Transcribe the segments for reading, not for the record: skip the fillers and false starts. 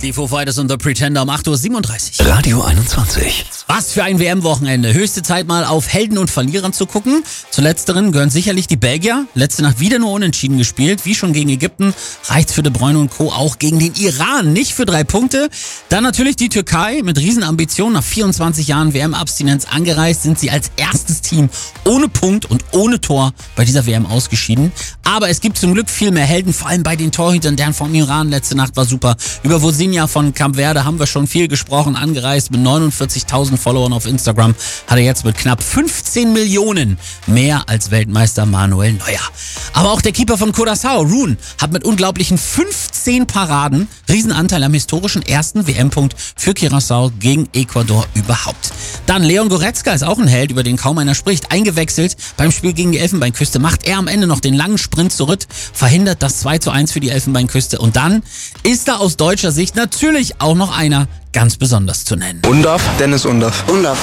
Die Foo Fighters und The Pretender um 8.37 Uhr. Radio 21. Was für ein WM-Wochenende. Höchste Zeit mal auf Helden und Verlierern zu gucken. Zu letzteren gehören sicherlich die Belgier. Letzte Nacht wieder nur unentschieden gespielt. Wie schon gegen Ägypten reicht's für De Bruyne und Co. auch gegen den Iran. Nicht für 3 Punkte. Dann natürlich die Türkei mit Riesenambitionen. Nach 24 Jahren WM-Abstinenz angereist sind sie als erstes Team ohne Punkt und ohne Tor bei dieser WM ausgeschieden. Aber es gibt zum Glück viel mehr Helden, vor allem bei den Torhütern. Der vom Iran letzte Nacht war super. Über Vozinha von Camp Verde haben wir schon viel gesprochen. Angereist mit 49.000 Followern auf Instagram. Hat er jetzt mit knapp 15 Millionen mehr als Weltmeister Manuel Neuer. Aber auch der Keeper von Curaçao, Rune, hat mit unglaublichen 15 Paraden Riesenanteil am historischen ersten WM-Punkt für Curaçao gegen Ecuador überhaupt. Dann Leon Goretzka ist auch ein Held, über den kaum einer spricht. Eingewechselt beim Spiel gegen die Elfenbeinküste macht er am Ende noch den langen Sprint zurück, verhindert das 2:1 für die Elfenbeinküste. Und dann ist da aus deutscher Sicht natürlich auch noch einer ganz besonders zu nennen. Undav, Dennis Undav. Undav.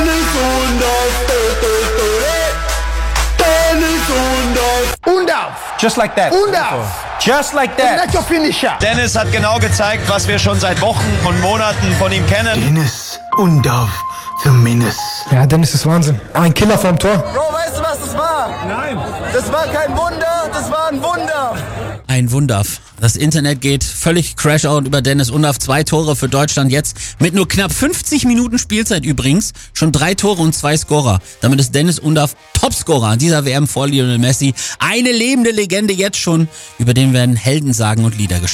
Just like that. Undav. Just like that. That's your finisher. Dennis hat genau gezeigt, was wir schon seit Wochen und Monaten von ihm kennen. Dennis Undav, zumindest. Ja, Dennis ist Wahnsinn. Ein Killer vorm Tor. Bro, weißt du, was das war? Nein. Das war kein Wunder, das war ein Wunder. Ein Wunderf. Das Internet geht völlig Crashout über Dennis Undav. 2 Tore für Deutschland jetzt. Mit nur knapp 50 Minuten Spielzeit übrigens. Schon 3 Tore und 2 Scorer. Damit ist Dennis Undav Topscorer an dieser WM vor Lionel Messi. Eine lebende Legende jetzt schon. Über den werden Heldensagen und Lieder geschrieben.